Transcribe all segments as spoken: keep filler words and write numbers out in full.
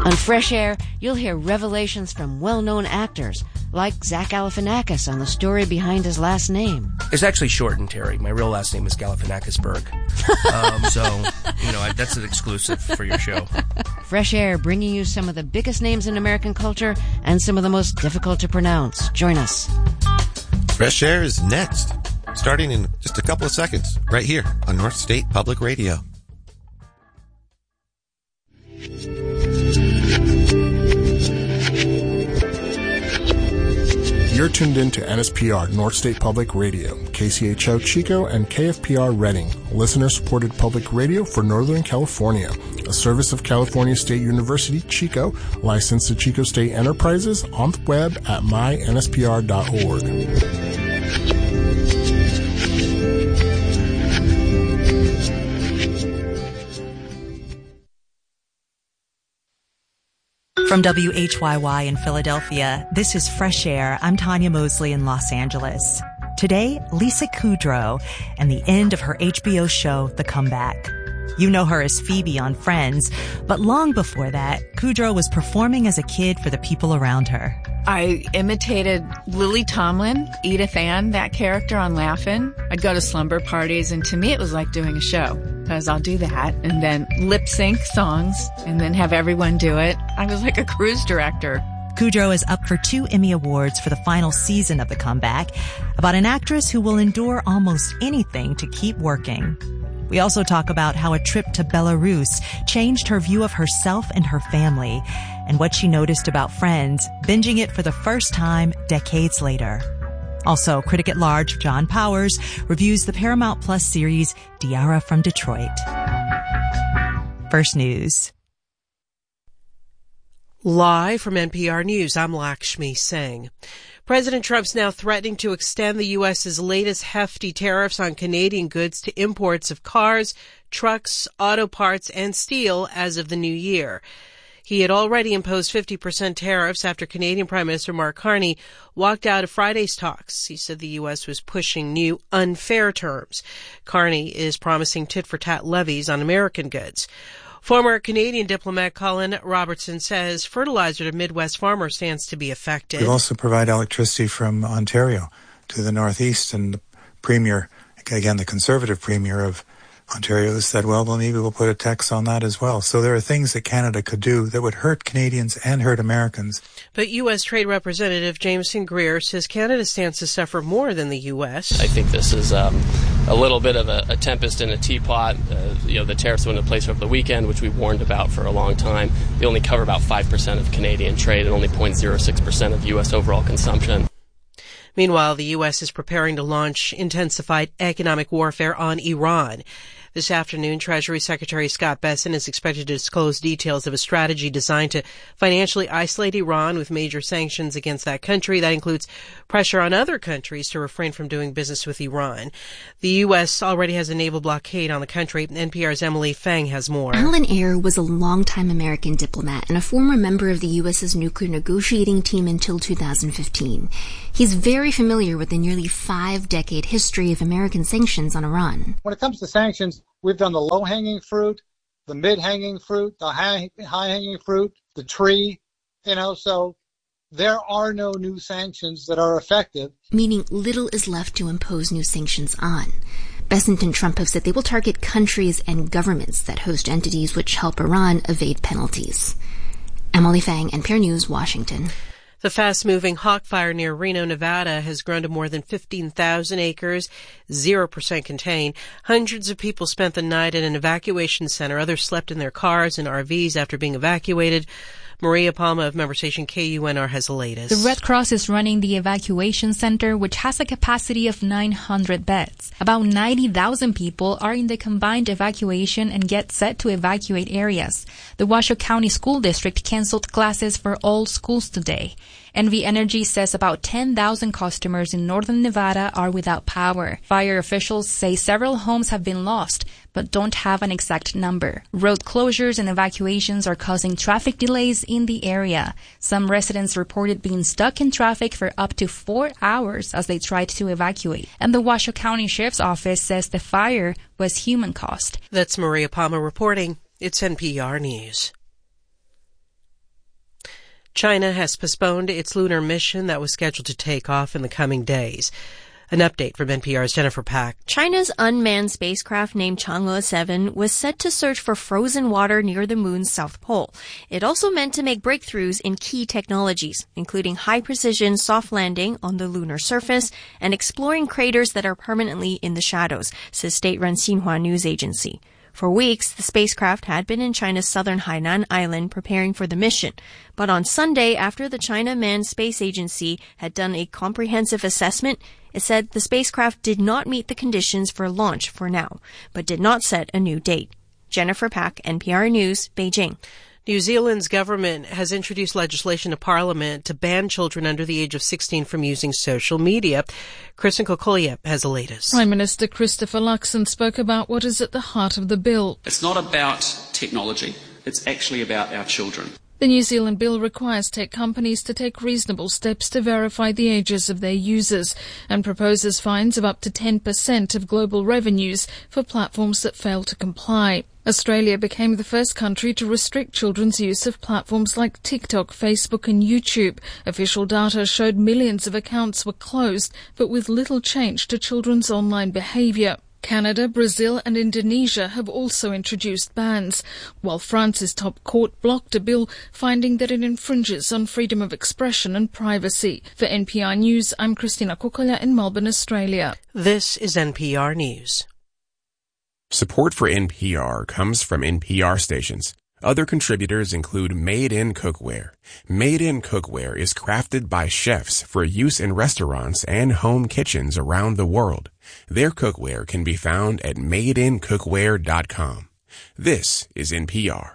On Fresh Air, you'll hear revelations from well-known actors, like Zach Galifianakis on the story behind his last name. It's actually shortened, Terry. My real last name is Galifianakisberg. um, so, you know, I, that's an exclusive for your show. Fresh Air, bringing you some of the biggest names in American culture and some of the most difficult to pronounce. Join us. Fresh Air is next, starting in just a couple of seconds, right here on North State Public Radio. You're tuned in to N S P R, North State Public Radio, K C H O Chico, and K F P R Redding, listener-supported public radio for Northern California, a service of California State University, Chico, licensed to Chico State Enterprises, on the web at my N S P R dot org. From W H Y Y in Philadelphia, this is Fresh Air. I'm Tanya Mosley in Los Angeles. Today, Lisa Kudrow and the end of her H B O show, The Comeback. You know her as Phoebe on Friends, but long before that, Kudrow was performing as a kid for the people around her. I imitated Lily Tomlin, Edith Ann, that character on Laugh-In. I'd go to slumber parties, and to me it was like doing a show, because I'll do that and then lip sync songs and then have everyone do it. I was like a cruise director. Kudrow is up for two Emmy Awards for the final season of The Comeback, about an actress who will endure almost anything to keep working. We also talk about how a trip to Belarus changed her view of herself and her family, and what she noticed about Friends, binging it for the first time decades later. Also, critic at large John Powers reviews the Paramount Plus series Diarra from Detroit. First News. Live from N P R News, I'm Lakshmi Singh. President Trump's now threatening to extend the U S's latest hefty tariffs on Canadian goods to imports of cars, trucks, auto parts, and steel as of the new year. He had already imposed fifty percent tariffs after Canadian Prime Minister Mark Carney walked out of Friday's talks. He said the U S was pushing new unfair terms. Carney is promising tit-for-tat levies on American goods. Former Canadian diplomat Colin Robertson says fertilizer to Midwest farmers stands to be affected. We also provide electricity from Ontario to the Northeast, and the Premier, again, the Conservative Premier of Ontario, has said, well, well, maybe we'll put a tax on that as well. So there are things that Canada could do that would hurt Canadians and hurt Americans. But U S. Trade Representative Jameson Greer says Canada stands to suffer more than the U S. I think this is um, a little bit of a, a tempest in a teapot. Uh, you know, the tariffs went into place over the weekend, which we warned about for a long time. They only cover about five percent of Canadian trade and only zero point zero six percent of U S overall consumption. Meanwhile, the U S is preparing to launch intensified economic warfare on Iran. This afternoon, Treasury Secretary Scott Bessent is expected to disclose details of a strategy designed to financially isolate Iran with major sanctions against that country. That includes pressure on other countries to refrain from doing business with Iran. The U S already has a naval blockade on the country. N P R's Emily Fang has more. Alan Ayer was a longtime American diplomat and a former member of the U S's nuclear negotiating team until two thousand fifteen. He's very familiar with the nearly five-decade history of American sanctions on Iran. When it comes to sanctions, we've done the low-hanging fruit, the mid-hanging fruit, the high, high-hanging fruit, the tree, you know, so there are no new sanctions that are effective. Meaning little is left to impose new sanctions on. Bessent and Trump have said they will target countries and governments that host entities which help Iran evade penalties. Emily Fang, N P R News, Washington. The fast-moving Hawk Fire near Reno, Nevada has grown to more than fifteen thousand acres, zero percent contained. Hundreds of people spent the night at an evacuation center. Others slept in their cars and R Vs after being evacuated. Maria Palma of member station K U N R has the latest. The Red Cross is running the evacuation center, which has a capacity of nine hundred beds. About ninety thousand people are in the combined evacuation and get set to evacuate areas. The Washoe County School District canceled classes for all schools today. N V Energy says about ten thousand customers in northern Nevada are without power. Fire officials say several homes have been lost, but don't have an exact number. Road closures and evacuations are causing traffic delays in the area. Some residents reported being stuck in traffic for up to four hours as they tried to evacuate. And the Washoe County Sheriff's Office says the fire was human-caused. That's Maria Palma reporting. It's N P R News. China has postponed its lunar mission that was scheduled to take off in the coming days. An update from N P R's Jennifer Pack. China's unmanned spacecraft named Chang'e seven was set to search for frozen water near the moon's south pole. It also meant to make breakthroughs in key technologies, including high-precision soft landing on the lunar surface and exploring craters that are permanently in the shadows, says state-run Xinhua News Agency. For weeks, the spacecraft had been in China's southern Hainan island preparing for the mission. But on Sunday, after the China Manned Space Agency had done a comprehensive assessment, it said the spacecraft did not meet the conditions for launch for now, but did not set a new date. Jennifer Pack, N P R News, Beijing. New Zealand's government has introduced legislation to Parliament to ban children under the age of sixteen from using social media. Kristen Kokolia has the latest. Prime Minister Christopher Luxon spoke about what is at the heart of the bill. It's not about technology. It's actually about our children. The New Zealand bill requires tech companies to take reasonable steps to verify the ages of their users and proposes fines of up to ten percent of global revenues for platforms that fail to comply. Australia became the first country to restrict children's use of platforms like TikTok, Facebook and YouTube. Official data showed millions of accounts were closed, but with little change to children's online behaviour. Canada, Brazil and Indonesia have also introduced bans, while France's top court blocked a bill finding that it infringes on freedom of expression and privacy. For N P R News, I'm Christina Kokola in Melbourne, Australia. This is N P R News. Support for N P R comes from N P R stations. Other contributors include Made in Cookware. Made in Cookware is crafted by chefs for use in restaurants and home kitchens around the world. Their cookware can be found at made in cookware dot com. This is N P R.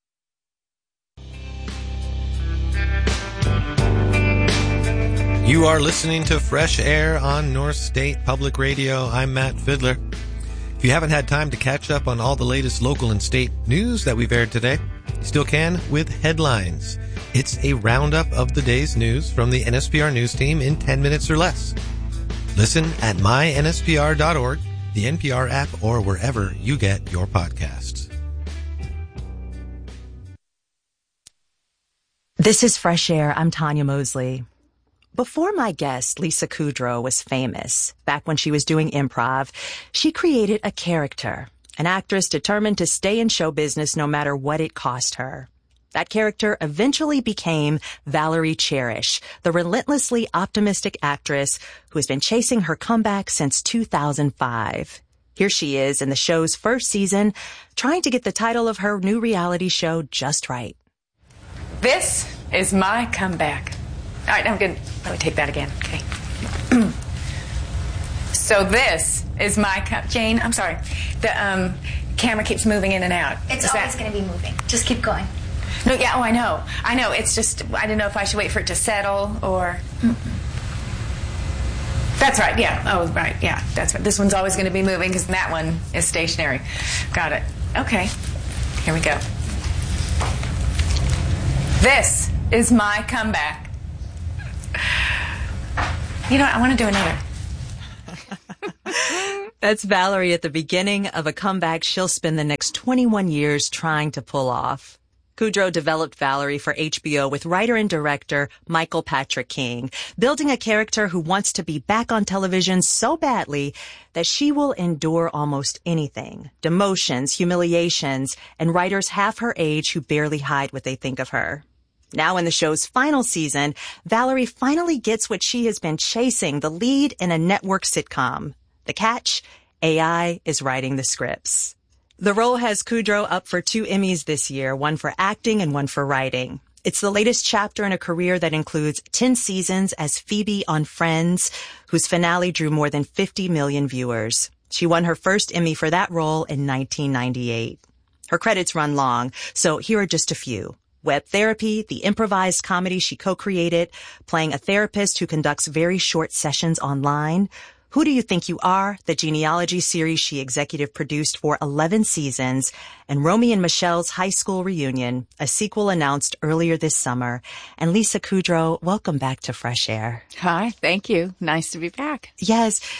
You are listening to Fresh Air on North State Public Radio. I'm Matt Fiddler. If you haven't had time to catch up on all the latest local and state news that we've aired today, you still can with Headlines. It's a roundup of the day's news from the N S P R News team in ten minutes or less. Listen at my N S P R dot org, the N P R app, or wherever you get your podcasts. This is Fresh Air. I'm Tanya Mosley. Before my guest, Lisa Kudrow, was famous, back when she was doing improv, she created a character, an actress determined to stay in show business no matter what it cost her. That character eventually became Valerie Cherish, the relentlessly optimistic actress who has been chasing her comeback since two thousand five. Here she is in the show's first season, trying to get the title of her new reality show just right. This is my comeback. All right, I'm good. Let me take that again. Okay. So this is my com- Jane. I'm sorry. The um, camera keeps moving in and out. It's is always that- going to be moving. Just keep going. No, yeah. Oh, I know. I know. It's just I didn't know if I should wait for it to settle or. Mm-mm. That's right. Yeah. Oh, right. Yeah. That's right. This one's always going to be moving because that one is stationary. Got it. Okay. Here we go. This is my comeback. You know what? I want to do another. That's Valerie at the beginning of a comeback she'll spend the next twenty-one years trying to pull off. Kudrow developed Valerie for H B O with writer and director Michael Patrick King, building a character who wants to be back on television so badly that she will endure almost anything, demotions, humiliations, and writers half her age who barely hide what they think of her. Now in the show's final season, Valerie finally gets what she has been chasing, the lead in a network sitcom. The catch? A I is writing the scripts. The role has Kudrow up for two Emmys this year, one for acting and one for writing. It's the latest chapter in a career that includes ten seasons as Phoebe on Friends, whose finale drew more than fifty million viewers. She won her first Emmy for that role in nineteen ninety-eight. Her credits run long, so here are just a few. Web Therapy, the improvised comedy she co-created, playing a therapist who conducts very short sessions online. Who Do You Think You Are?, the genealogy series she executive produced for eleven seasons, and Romy and Michelle's High School Reunion, a sequel announced earlier this summer. And Lisa Kudrow, welcome back to Fresh Air. Hi, thank you. Nice to be back. Yes.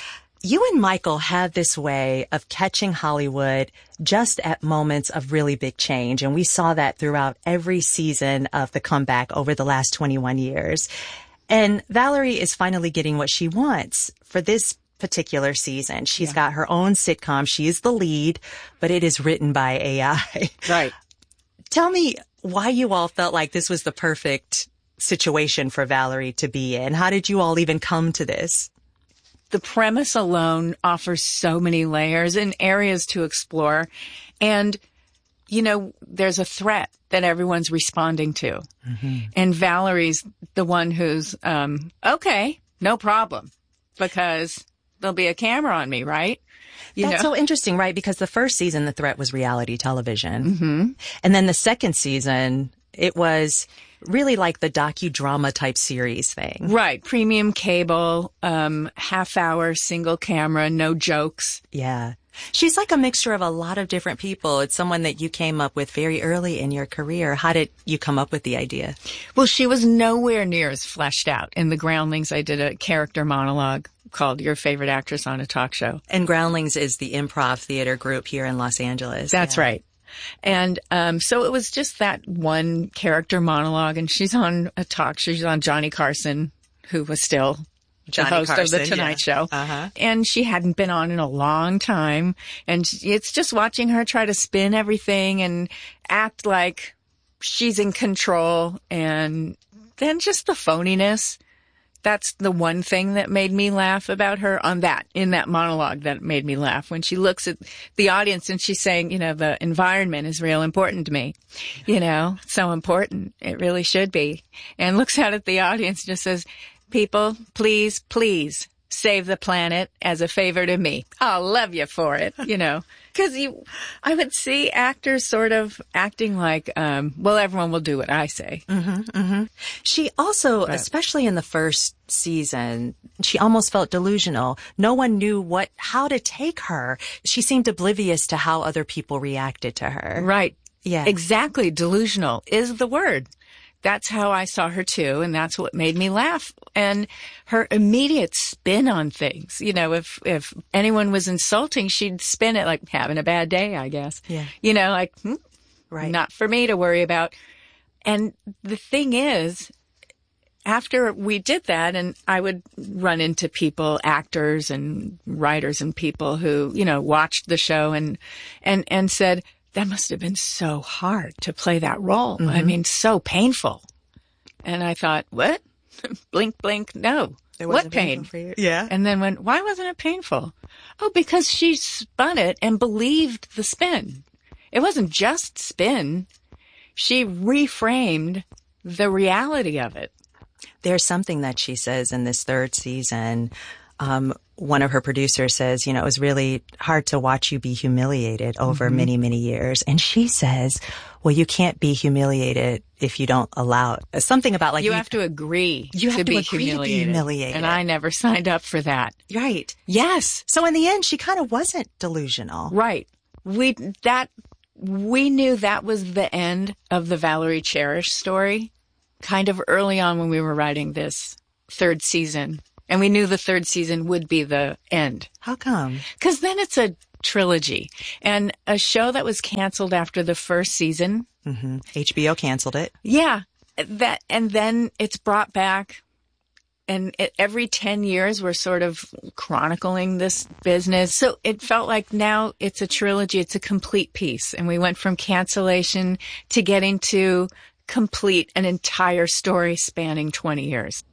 You and Michael have this way of catching Hollywood just at moments of really big change. And we saw that throughout every season of The Comeback over the last twenty-one years. And Valerie is finally getting what she wants for this particular season. She's yeah. got her own sitcom. She is the lead, but it is written by A I. Right. Tell me why you all felt like this was the perfect situation for Valerie to be in. How did you all even come to this? The premise alone offers so many layers and areas to explore. And, you know, there's a threat that everyone's responding to. Mm-hmm. And Valerie's the one who's, um, okay, no problem, because there'll be a camera on me, right? You That's know? so interesting, right? Because the first season, the threat was reality television. Mm-hmm. And then the second season, it was really like the docudrama type series thing. Right. Premium cable, um, half hour, single camera, no jokes. Yeah. She's like a mixture of a lot of different people. It's someone that you came up with very early in your career. How did you come up with the idea? Well, she was nowhere near as fleshed out. In The Groundlings, I did a character monologue called Your Favorite Actress on a Talk Show. And Groundlings is the improv theater group here in Los Angeles. That's yeah. right. And um so it was just that one character monologue, and she's on a talk show. She's on Johnny Carson, who was still Johnny the host Carson, of The Tonight yeah. Show. Uh-huh. And she hadn't been on in a long time. And it's just watching her try to spin everything and act like she's in control. And then just the phoniness. That's the one thing that made me laugh about her on that, in that monologue that made me laugh. When she looks at the audience and she's saying, you know, the environment is real important to me. You know, so important. It really should be. And looks out at the audience and just says, people, please, please save the planet as a favor to me. I'll love you for it, you know. Because you, I would see actors sort of acting like, um, well, everyone will do what I say. Mm-hmm, mm-hmm. She also, but, especially in the first season, she almost felt delusional. No one knew what, how to take her. She seemed oblivious to how other people reacted to her. Right. Yeah. Exactly. Delusional is the word. That's how I saw her too, and that's what made me laugh. And her immediate spin on things. You know, if if anyone was insulting, she'd spin it like having a bad day, I guess. Yeah. You know, like, hmm, right. Not for me to worry about. And the thing is, after we did that, and I would run into people, actors and writers and people who, you know, watched the show and and and said, that must have been so hard to play that role. Mm-hmm. I mean, so painful. And I thought, what? Blink, blink, no. It what wasn't pain? For you. Yeah. And then went, why wasn't it painful? Oh, because she spun it and believed the spin. It wasn't just spin. She reframed the reality of it. There's something that she says in this third season. Um, one of her producers says, you know, it was really hard to watch you be humiliated over mm-hmm. many, many years. And she says, well, you can't be humiliated if you don't allow it. Something about like you, you have to agree you have to, to be, agree humiliated. to be humiliated. And I never signed up for that. Right. Yes. So in the end, she kind of wasn't delusional. Right. We, that, we knew that was the end of the Valerie Cherish story kind of early on when we were writing this third season. And we knew the third season would be the end. How come? Because then it's a trilogy. And a show that was canceled after the first season. Mm-hmm. H B O canceled it. Yeah. That, and then it's brought back. And it, every ten years, we're sort of chronicling this business. So it felt like now it's a trilogy. It's a complete piece. And we went from cancellation to getting to complete an entire story spanning twenty years.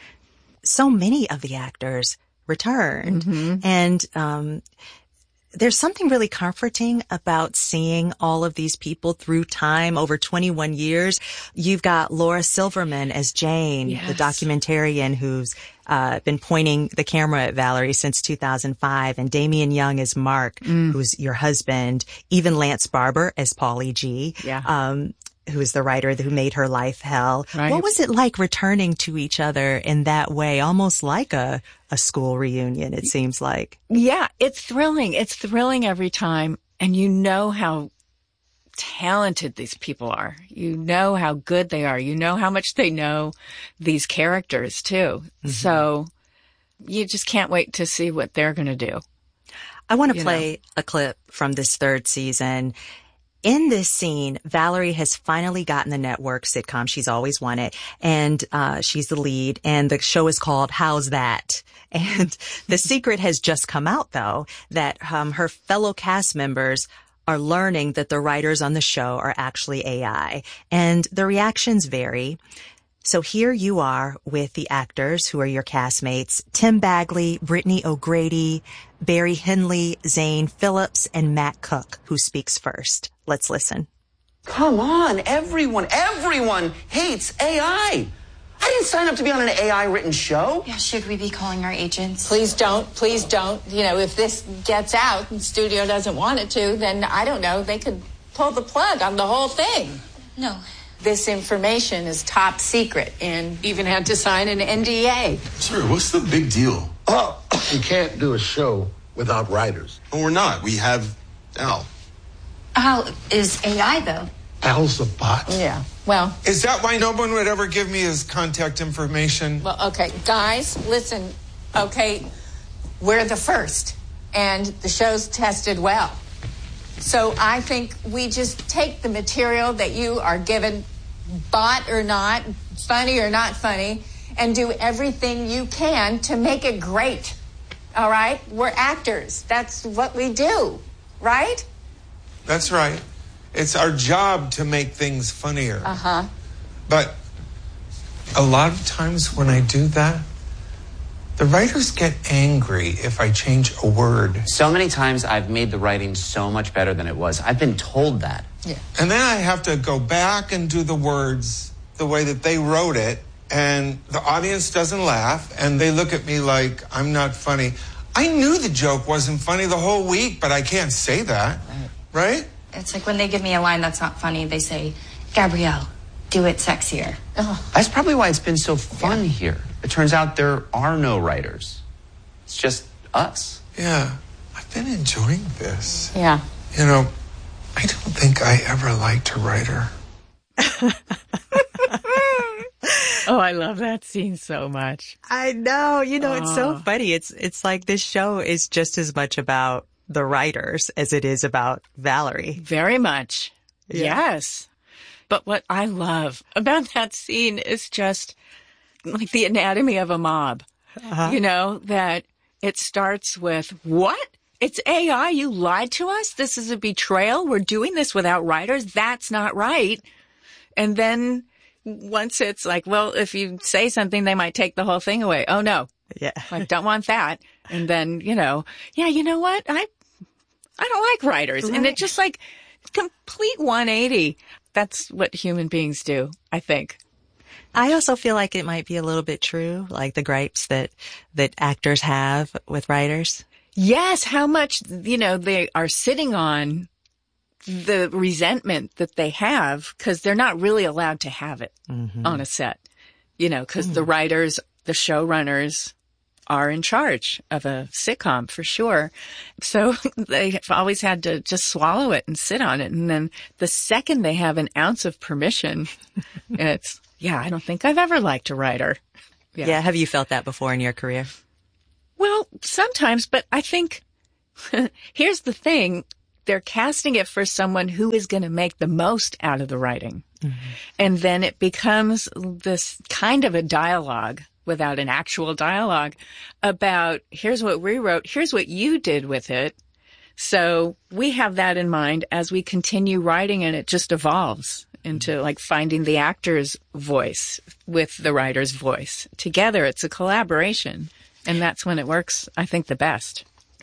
So many of the actors returned. Mm-hmm. And um, there's something really comforting about seeing all of these people through time over twenty-one years. You've got Laura Silverman as Jane, yes. the documentarian who's uh, been pointing the camera at Valerie since two thousand five, and Damian Young as Mark, mm. who's your husband, even Lance Barber as Paulie G. Yeah. Um, who is the writer who made her life hell. Right. What was it like returning to each other in that way, almost like a, a school reunion, it seems like? Yeah, it's thrilling. It's thrilling every time. And you know how talented these people are. You know how good they are. You know how much they know these characters, too. Mm-hmm. So you just can't wait to see what they're going to do. I want to You play know. a clip from this third season. In this scene, Valerie has finally gotten the network sitcom she's always wanted, and uh, she's the lead, and the show is called How's That? And the secret has just come out, though, that um, her fellow cast members are learning that the writers on the show are actually A I, and the reactions vary. So here you are with the actors who are your castmates, Tim Bagley, Brittany O'Grady, Barry Henley, Zane Phillips, and Matt Cook, who speaks first. Let's listen. Come on, everyone, everyone hates A I. I didn't sign up to be on an A I-written show. Yeah, should we be calling our agents? Please don't. Please don't. You know, if this gets out and studio doesn't want it to, then I don't know, they could pull the plug on the whole thing. No. This information is top secret and even had to sign an N D A. Sir, what's the big deal? Oh, you can't do a show without writers. Well, we're not. We have Al. Al is A I, though. Al's a bot. Yeah. Well, is that why no one would ever give me his contact information? Well, okay, guys, listen. Okay, we're the first, and the show's tested well. So I think we just take the material that you are given, bot or not, funny or not funny, and do everything you can to make it great. All right? We're actors. That's what we do, right? That's right. It's our job to make things funnier. Uh-huh. But a lot of times when I do that, the writers get angry if I change a word. So many times I've made the writing so much better than it was. I've been told that. Yeah. And then I have to go back and do the words the way that they wrote it, and the audience doesn't laugh, and they look at me like I'm not funny. I knew the joke wasn't funny the whole week, but I can't say that, right? right? It's like when they give me a line that's not funny, they say, Gabrielle, do it sexier. Oh. That's probably why it's been so fun yeah. here. It turns out there are no writers. It's just us. Yeah, I've been enjoying this. Yeah. You know, I don't think I ever liked a writer. Oh, I love that scene so much. I know. You know, oh. it's so funny. It's it's like this show is just as much about the writers as it is about Valerie. Very much. Yeah. Yes. But what I love about that scene is just like the anatomy of a mob. Uh-huh. You know, that it starts with, what? It's A I? You lied to us? This is a betrayal? We're doing this without writers? That's not right. And then once it's like, well, if you say something, they might take the whole thing away. Oh, no. Yeah. Like, don't want that. And then, you know, yeah, you know what? I I don't like writers. Right. And it just like complete one eighty. That's what human beings do, I think. I also feel like it might be a little bit true, like the gripes that, that actors have with writers. Yes, how much, you know, they are sitting on the resentment that they have because they're not really allowed to have it mm-hmm. on a set, you know, because mm. the writers, the showrunners are in charge of a sitcom for sure. So they've always had to just swallow it and sit on it. And then the second they have an ounce of permission, it's, yeah, I don't think I've ever liked a writer. Yeah. yeah. Have you felt that before in your career? Well, sometimes, but I think here's the thing. They're casting it for someone who is going to make the most out of the writing. Mm-hmm. And then it becomes this kind of a dialogue without an actual dialogue about here's what we wrote, here's what you did with it. So we have that in mind as we continue writing, and it just evolves into like finding the actor's voice with the writer's voice. Together, it's a collaboration. And that's when it works, I think, the best.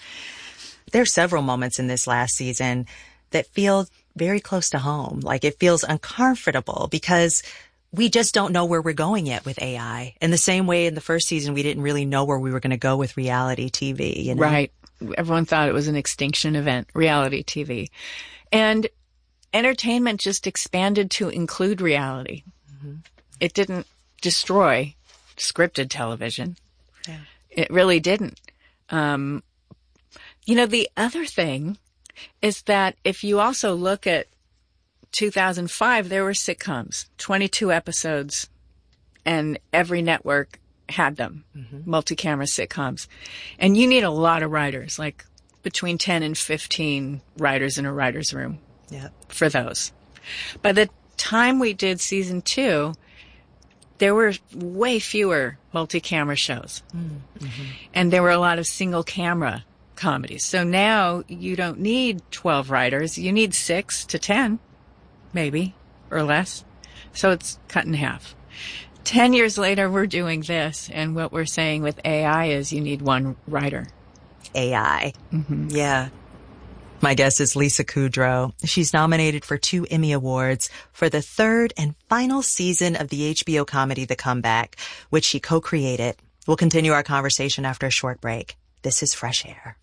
There are several moments in this last season that feel very close to home. Like it feels uncomfortable because we just don't know where we're going yet with A I. In the same way in the first season, we didn't really know where we were going to go with reality T V. You know? Right. Everyone thought it was an extinction event, reality T V. And entertainment just expanded to include reality. Mm-hmm. It didn't destroy scripted television. Yeah. It really didn't. Um, you know, the other thing is that if you also look at two thousand five, there were sitcoms, twenty-two episodes, and every network had them, mm-hmm. multi-camera sitcoms. And you need a lot of writers, like between ten and fifteen writers in a writer's room yeah. for those. By the time we did season two, there were way fewer multi-camera shows. Mm-hmm. And there were a lot of single-camera comedies. So now you don't need twelve writers. You need six to ten, maybe, or less. So it's cut in half. Ten years later, we're doing this, and what we're saying with A I is you need one writer. A I. Mm-hmm. Yeah. My guest is Lisa Kudrow. She's nominated for two Emmy Awards for the third and final season of the H B O comedy The Comeback, which she co-created. We'll continue our conversation after a short break. This is Fresh Air.